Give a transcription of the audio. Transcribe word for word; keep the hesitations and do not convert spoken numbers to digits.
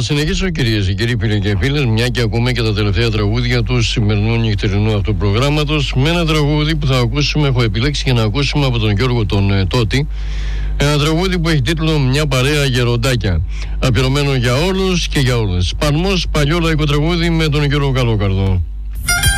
συνεχίσω, κυρίες και κύριοι, φίλοι και φίλες, μια και ακούμε και τα τελευταία τραγούδια του σημερινού νυχτερινού αυτού προγράμματος, με ένα τραγούδι που θα ακούσουμε, έχω επιλέξει για να ακούσουμε από τον Γιώργο τον ε, Τότη. Ένα τραγούδι που έχει τίτλο «Μια παρέα γεροντάκια», αφιερωμένο για όλους και για όλες. Σπανμός, παλιό λαϊκό τραγούδι με τον Γιώργο Καλόκαρδο.